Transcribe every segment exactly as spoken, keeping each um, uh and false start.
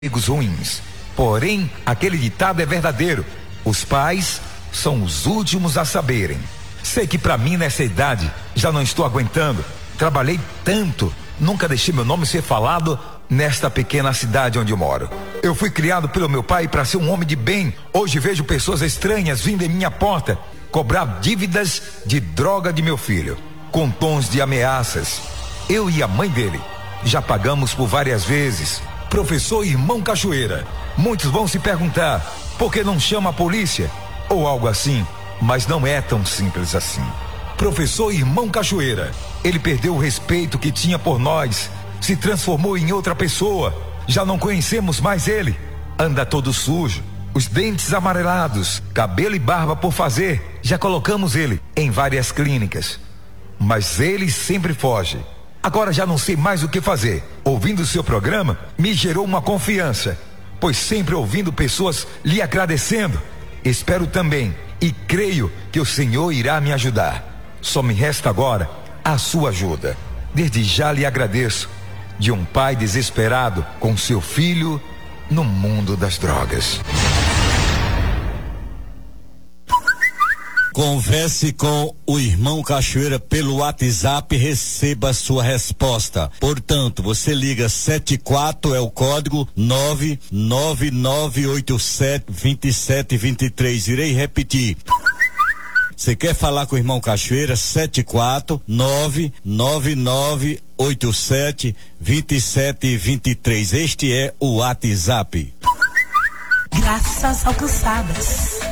amigos ruins. Porém, aquele ditado é verdadeiro. Os pais são os últimos a saberem. Sei que pra mim nessa idade já não estou aguentando. Trabalhei tanto, nunca deixei meu nome ser falado nesta pequena cidade onde eu moro. Eu fui criado pelo meu pai para ser um homem de bem. Hoje vejo pessoas estranhas vindo em minha porta cobrar dívidas de droga de meu filho, com tons de ameaças. Eu e a mãe dele já pagamos por várias vezes. Professor Irmão Cachoeira, muitos vão se perguntar por que não chama a polícia ou algo assim, mas não é tão simples assim. Professor Irmão Cachoeira, ele perdeu o respeito que tinha por nós, se transformou em outra pessoa. Já não conhecemos mais ele. Anda todo sujo, os dentes amarelados, cabelo e barba por fazer. Já colocamos ele em várias clínicas, mas ele sempre foge. Agora já não sei mais o que fazer. Ouvindo o seu programa, me gerou uma confiança, pois sempre ouvindo pessoas lhe agradecendo. Espero também e creio que o Senhor irá me ajudar. Só me resta agora a sua ajuda. Desde já lhe agradeço, de um pai desesperado com seu filho no mundo das drogas. Converse com o Irmão Cachoeira pelo WhatsApp e receba sua resposta. Portanto, você liga setenta e quatro, é o código nove nove nove oito sete, dois sete dois três. Irei repetir. Você quer falar com o Irmão Cachoeira? setenta e quatro, nove nove nove oito sete, dois sete dois três. Este é o WhatsApp. Graças alcançadas.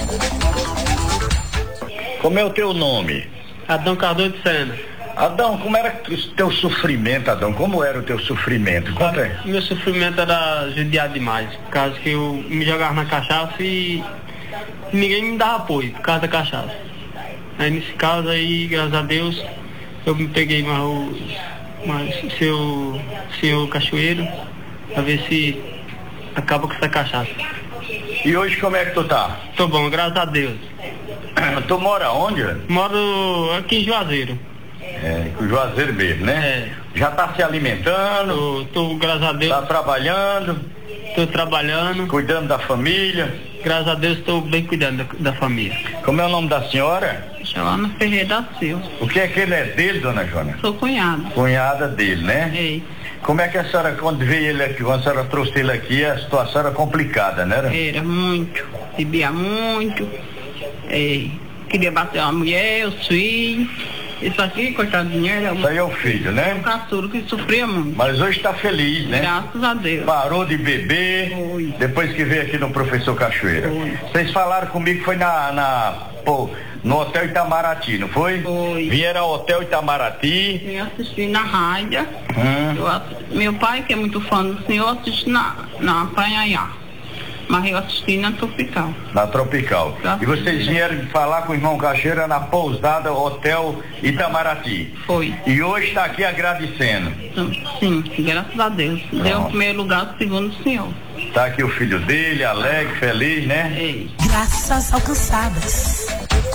Como é o teu nome? Adão Cardoso de Sena. Adão, como era o teu sofrimento, Adão? Como era o teu sofrimento? Conta aí. Meu sofrimento era judiado demais, por causa que eu me jogava na cachaça e ninguém me dava apoio, por causa da cachaça. Aí nesse caso aí, graças a Deus, eu me peguei mais o mais, seu, seu cachoeiro, pra ver se acaba com essa cachaça. E hoje como é que tu tá? Tô bom, graças a Deus. Tu mora onde? Moro aqui em Juazeiro. É, em Juazeiro mesmo, né? É. Já tá se alimentando? Tô, tô, graças a Deus. Tá trabalhando? Tô trabalhando. Cuidando da família? Graças a Deus estou bem cuidando da, da família. Como é o nome da senhora? Joana Ferreira da Silva. O que é que ele é dele, dona Joana? Sou cunhada. Cunhada dele, né? É. Como é que a senhora, quando veio ele aqui, quando a senhora trouxe ele aqui, a situação era complicada, né? Era, era muito. Bebia muito. É, queria bater uma mulher, os filhos. Isso aqui, coitado de dinheiro. Isso aí é o filho, né? O caçulo que sofria muito. Mas hoje está feliz, né? Graças a Deus. Parou de beber. Foi. Depois que veio aqui no Professor Cachoeira. Foi. Vocês falaram comigo que foi na, na pô, no Hotel Itamaraty, não foi? Foi. Vieram ao Hotel Itamaraty. Eu assisti na rádio. Hum. Eu assisti, meu pai, que é muito fã do senhor, assisti na, na Panhaiá. Mas eu assisti na Tropical. Na Tropical. E vocês vieram falar com o Irmão Cachoeira na pousada Hotel Itamaraty. Foi. E hoje está aqui agradecendo. Sim, graças a Deus. Pronto. Deu o primeiro lugar, segundo o senhor. Está aqui o filho dele, alegre, feliz, né? Ei. Graças alcançadas.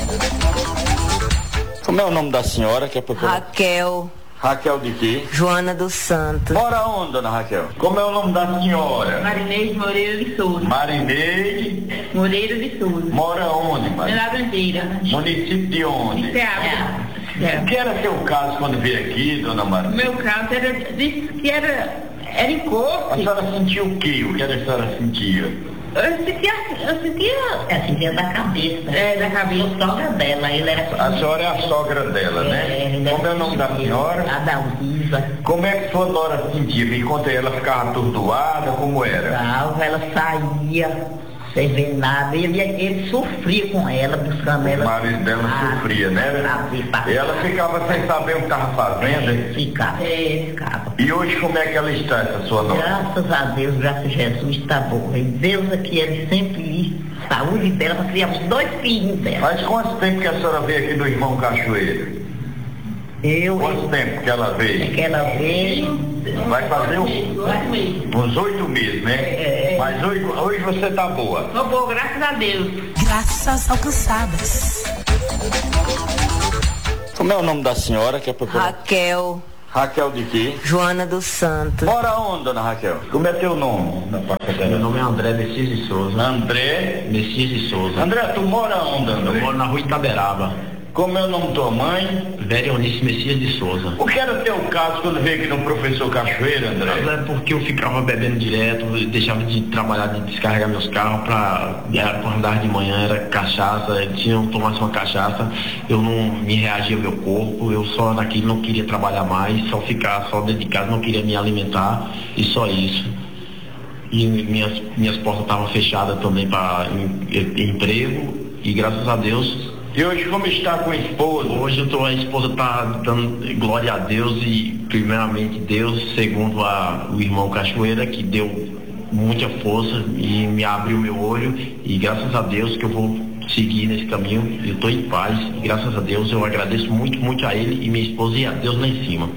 Como é o nome da senhora que é procurar? Raquel. Raquel de quê? Joana dos Santos. Mora onde, dona Raquel? Como é o nome da senhora? Marinês Moreira de Souza. Marinês Moreira de Souza. Mora onde, Marinês? Na Laranjeira. Município de onde? Ceará. O que era seu caso quando veio aqui, dona Maria? O meu caso era, disse que era, era em A corpo. senhora sentiu o quê? O que era a senhora sentia? Eu sentia, eu sentia... Eu sentia da cabeça. É, da cabeça. A sogra dela, ele era... A senhora é a sogra dela, né? É, Como é o nome da senhora? Adalgisa. Como é que sua nora sentia? Me conta aí, ela ficava atordoada, como era? Ela saía sem ver nada. Ele, ele sofria com ela, buscando ela. O marido dela Ah, sofria, né? E ela ficava sem saber o que estava fazendo, hein? Ficava. É, ficava. E hoje como é que ela está, essa sua nora? Graças a Deus, graças a Jesus, está boa. E Deus aqui, ele sempre saúde dela para criar os dois filhos dela. Mas quanto tempo que a senhora veio aqui do Irmão Cachoeira? Eu, Quanto tempo que ela veio? que ela veio, Vai fazer uns, uns oito meses, né? É. Mas hoje, hoje você tá boa. tô boa, graças a Deus. Graças alcançadas. Como é o nome da senhora que é procurar? Raquel. Raquel de quê? Joana dos Santos. Mora onde, dona Raquel? Como é teu nome? Meu nome é André Messias de Souza. André Messias de Souza. André, tu mora onde, André? Eu moro na rua Itaberaba. Como é o nome da tua mãe? Verionice Messias de Souza. O que era teu caso quando veio aqui no professor Cachoeira, André? Mas é porque eu ficava bebendo direto, deixava de trabalhar, de descarregar meus carros para andar de manhã, era cachaça, se eu tomasse uma cachaça, eu não me reagia ao meu corpo, eu só naquilo não queria trabalhar mais, só ficar só dentro de casa, não queria me alimentar e só isso. E minhas, minhas portas estavam fechadas também para em, emprego e graças a Deus. E hoje como está com a esposa? Hoje eu tô, a esposa está dando glória a Deus e primeiramente Deus, segundo a, o irmão Cachoeira, que deu muita força e me abriu meu olho e graças a Deus que eu vou seguir nesse caminho, eu estou em paz e graças a Deus eu agradeço muito, muito a ele e minha esposa e a Deus lá em cima.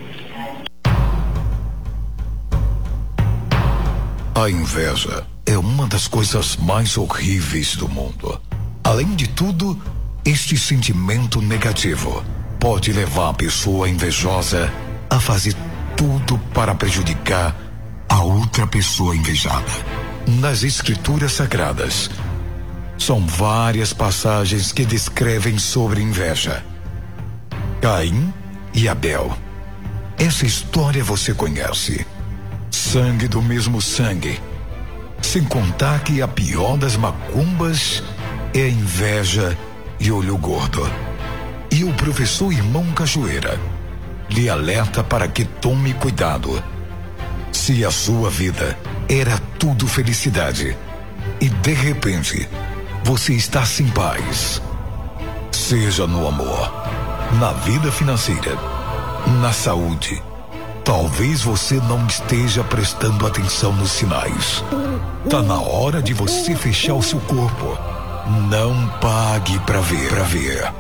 A inveja é uma das coisas mais horríveis do mundo. Além de tudo, este sentimento negativo pode levar a pessoa invejosa a fazer tudo para prejudicar a outra pessoa invejada. Nas Escrituras Sagradas, são várias passagens que descrevem sobre inveja. Caim e Abel. Essa história você conhece. Sangue do mesmo sangue. Sem contar que a pior das macumbas é a inveja e olho gordo. E o professor Irmão Cachoeira lhe alerta para que tome cuidado. Se a sua vida era tudo felicidade e de repente você está sem paz, seja no amor, na vida financeira, na saúde, talvez você não esteja prestando atenção nos sinais. Tá na hora de você fechar o seu corpo. Não pague pra ver, pra ver.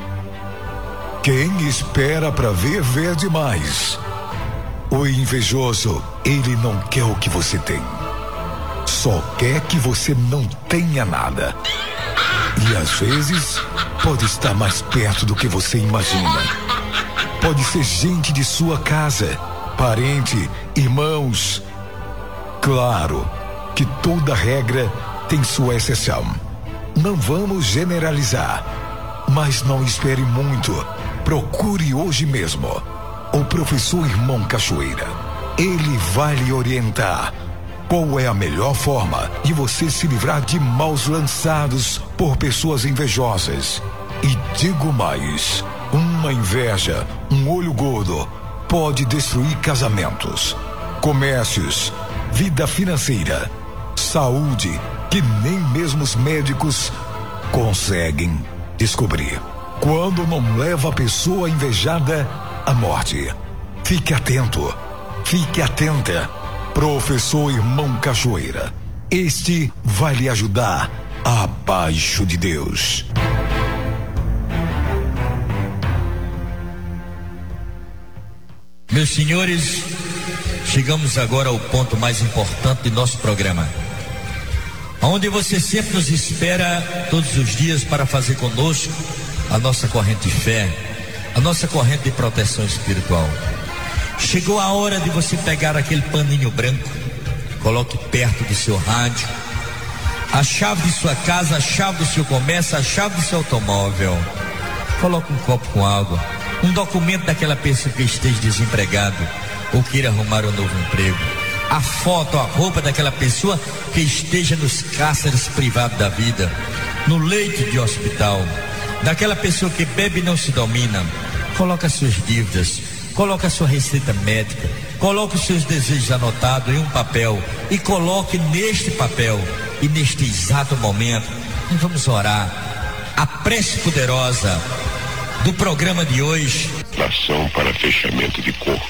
Quem espera pra ver, vê demais. O invejoso, ele não quer o que você tem. Só quer que você não tenha nada. E às vezes, pode estar mais perto do que você imagina. Pode ser gente de sua casa, parente, irmãos. Claro que toda regra tem sua exceção. Não vamos generalizar, mas não espere muito. Procure hoje mesmo o professor Irmão Cachoeira. Ele vai lhe orientar qual é a melhor forma de você se livrar de maus lançados por pessoas invejosas. E digo mais, uma inveja, um olho gordo, pode destruir casamentos, comércios, vida financeira, saúde, que nem mesmo os médicos conseguem descobrir. Quando não leva a pessoa invejada à morte. Fique atento, fique atenta. Professor Irmão Cachoeira, este vai lhe ajudar abaixo de Deus. Meus senhores, chegamos agora ao ponto mais importante de nosso programa, onde você sempre nos espera todos os dias para fazer conosco a nossa corrente de fé, a nossa corrente de proteção espiritual. Chegou a hora de você pegar aquele paninho branco, coloque perto do seu rádio, a chave de sua casa, a chave do seu comércio, a chave do seu automóvel. Coloque um copo com água, um documento daquela pessoa que esteja desempregado ou queira arrumar um novo emprego, a foto, a roupa daquela pessoa que esteja nos cárceres privados da vida, no leito de hospital, daquela pessoa que bebe e não se domina. Coloque as suas dívidas, coloque a sua receita médica, coloque os seus desejos anotados em um papel e coloque neste papel e neste exato momento nós vamos orar a prece poderosa do programa de hoje. Oração para fechamento de corpo.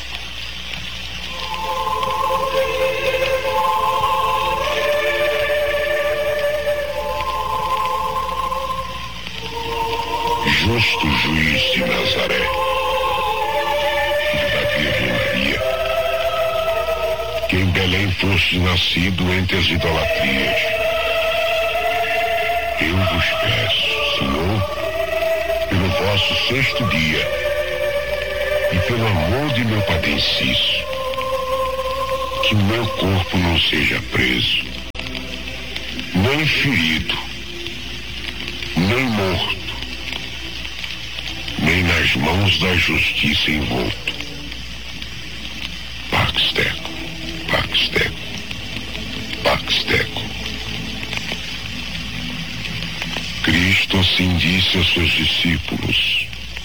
Justo juiz de Nazaré, filho da Virgem Maria, que em Belém foste nascido entre as idolatrias, eu vos peço, Senhor, pelo vosso sexto dia, E pelo amor de meu Padre Cício, que meu corpo não seja preso, nem ferido, nem morto, nem nas mãos da justiça envolto. Pax Teco, Pax Teco, Pax Teco. Cristo assim disse aos seus discípulos: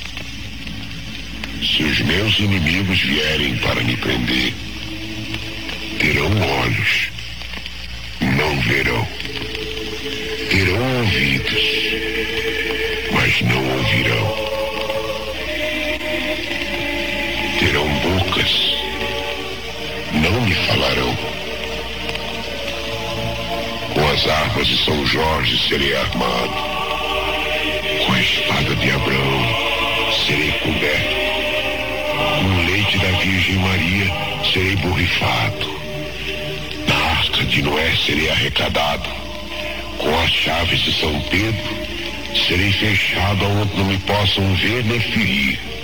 se os meus inimigos vierem para me prender, terão olhos, não verão. Terão ouvidos, mas não ouvirão. Terão bocas, não me falarão. Com as armas de São Jorge serei armado, com a espada de Abraão serei coberto, com o leite da Virgem Maria serei borrifado, na arca de Noé serei arrecadado, com as chaves de São Pedro serei fechado aonde não me possam ver nem ferir.